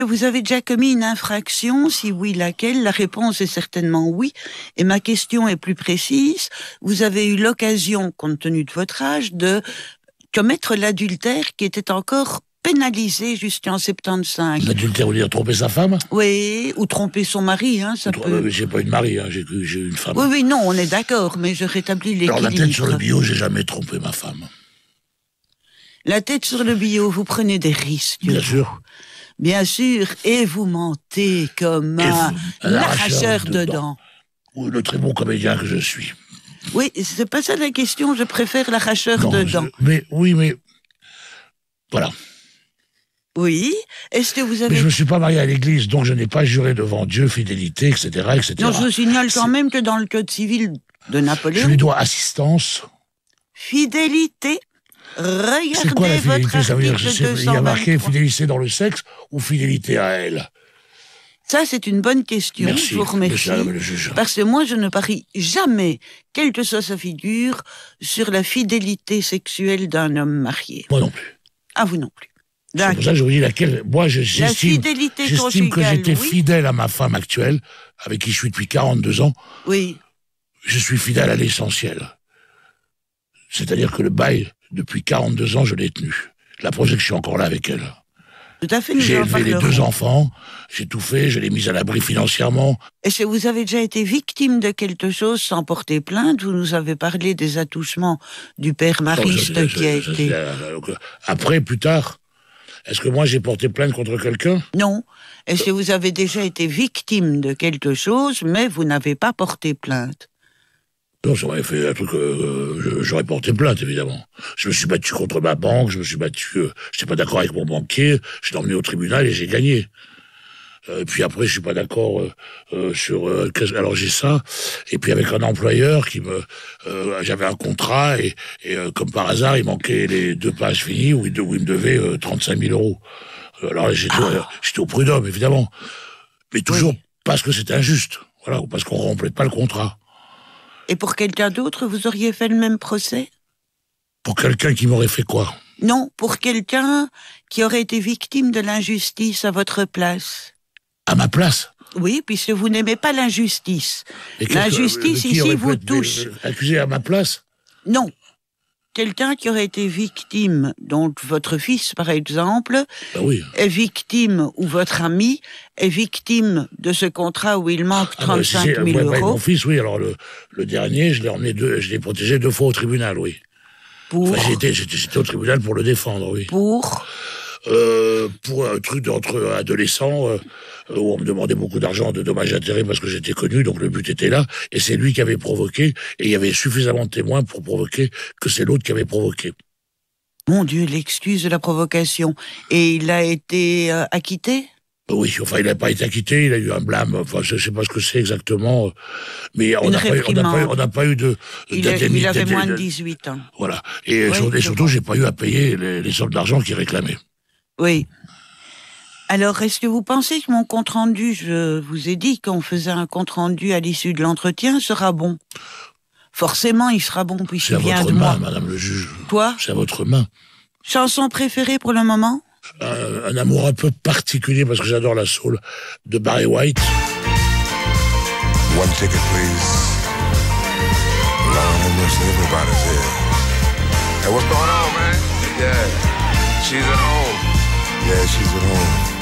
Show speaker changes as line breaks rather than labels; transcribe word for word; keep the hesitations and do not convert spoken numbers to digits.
Vous avez déjà commis une infraction? Si oui, laquelle? La réponse est certainement oui. Et ma question est plus précise. Vous avez eu l'occasion, compte tenu de votre âge, de commettre l'adultère qui était encore pénalisé jusqu'en soixante-quinze.
L'adultère, vous dire tromper sa femme?
Oui, ou tromper son mari, hein, ça
Tro-
peut...
euh, J'ai pas eu de mari, hein, j'ai j'ai eu une femme.
Oui, oui, non, on est d'accord, mais je rétablis l'équilibre.
Alors la tête sur le bio, j'ai jamais trompé ma femme.
La tête sur le bio, vous prenez des risques.
Bien
vous.
sûr.
Bien sûr, et vous mentez comme
Et
un,
vous- un
arracheur
arracheur
de
de
dents.
Ou le très bon comédien que je suis.
Oui, c'est pas ça la question, je préfère l'arracheur
Non,
de
je-
dents.
mais oui, mais voilà.
Oui, est-ce que vous
Mais
avez...
je me suis pas marié à l'église, donc je n'ai pas juré devant Dieu fidélité, et cetera, et cetera.
Non, je vous signale quand
C'est-
même que dans le code civil de
Je
Napoléon,
lui dois assistance.
fidélité,
C'est quoi
regardez
la
votre
fidélité? Ça veut dire,
article
je sais, il y a marqué
deux cent vingt-trois.
fidélité dans le sexe ou fidélité à elle?
Ça, c'est une bonne question,
Merci,
je vous remercie.
monsieur le juge.
Parce que moi, je ne parie jamais, quelle que soit sa figure, sur la fidélité sexuelle d'un homme marié.
Moi non plus.
Ah, vous non plus.
C'est pour
D'accord.
ça que je vous dis laquelle. Moi, je-
La
j'estime,
fidélité
j'estime que
conjugale,
j'étais
oui.
fidèle à ma femme actuelle, avec qui je suis depuis quarante-deux ans.
Oui.
Je suis fidèle à l'essentiel. C'est-à-dire que le bail, depuis quarante-deux ans, je l'ai tenu. La preuve, c'est que je suis encore là avec elle.
Tout à fait, nous
J'ai
en
élevé les
parlerons.
deux enfants, j'ai tout fait, je l'ai mise à l'abri financièrement.
Est-ce que vous avez déjà été victime de quelque chose sans porter plainte? Vous nous avez parlé des attouchements du père Mariste
Donc, ça,
qui a
ça, ça,
été...
ça, donc, après, plus tard, est-ce que moi j'ai porté plainte contre quelqu'un?
Non. Est-ce que vous avez déjà été victime de quelque chose, mais vous n'avez pas porté plainte?
Non, ça m'avait fait un truc, euh, je- j'aurais porté plainte, évidemment. Je me suis battu contre ma banque, je me suis battu, euh, j'étais pas d'accord avec mon banquier, je l'ai emmené au tribunal et j'ai gagné. Euh, puis après, je suis pas d'accord euh, euh, sur... Euh, qu'est-ce- alors j'ai ça, et puis avec un employeur qui me... Euh, j'avais un contrat, et, et euh, comme par hasard, il manquait les deux pages finies, où il, de- où il me devait euh, trente-cinq mille euros. Alors j'étais
Ah.
j'étais au prud'homme, évidemment. Mais toujours
Oui.
parce que c'était injuste, voilà, ou parce qu'on remplète pas le contrat.
Et pour quelqu'un d'autre, vous auriez fait le même procès?
Pour quelqu'un qui m'aurait fait quoi?
Non, pour quelqu'un qui aurait été victime de l'injustice à votre place.
À ma place?
Oui, puisque vous n'aimez pas l'injustice.
Et qu'est-ce que-
L'injustice
qui
ici
aurait pu
vous
être
touche.
accusé à ma place?
Non. Quelqu'un qui aurait été victime, donc votre fils par exemple,
Ben oui.
est victime, ou votre ami est victime de ce contrat où il manque
Ah ben, si
trente-cinq
c'est-
mille
ouais, ouais,
euros
mon fils, oui. Alors le, le dernier, je l'ai emmené deux, je l'ai protégé deux fois au tribunal, oui.
pour,
Enfin, j'étais, j'étais, j'étais au tribunal pour le défendre, oui.
pour,
Euh, pour un truc d'entre adolescents, euh, où on me demandait beaucoup d'argent de dommages et intérêts parce que j'étais connu, donc le but était là, et c'est lui qui avait provoqué, et il y avait suffisamment de témoins pour provoquer que c'est l'autre qui avait provoqué.
mon Dieu, l'excuse de la provocation. Et il a été euh, acquitté?
Oui, enfin, il n'a pas été acquitté, il a eu un blâme, enfin, je ne sais pas ce que c'est exactement, euh, mais on
Une
n'a pas, eu- on n'a pas, eu-
réprimande.
on n'a pas eu de...
Il, a- il
d'indemnité-
avait moins de
de-
dix-huit ans.
Voilà. Et,
Oui,
sur- et
je
surtout,
vois.
j'ai pas eu à payer les, les sommes d'argent qu'il réclamait.
Oui. Alors, est-ce que vous pensez que mon compte-rendu, je vous ai dit qu'on faisait un compte-rendu à l'issue de l'entretien, sera bon? Forcément, il sera bon
C'est
puisqu'il
à
vient
votre
de
main,
moi.
madame le juge.
Quoi?
C'est à votre main.
Chanson préférée pour le moment?
Un, un amour un peu particulier, parce que j'adore la soul, de Barry White.
One ticket, please. Lord have mercy, everybody's here. Hey, what's going on, man? Yeah, she's at home. Yeah, she's at home.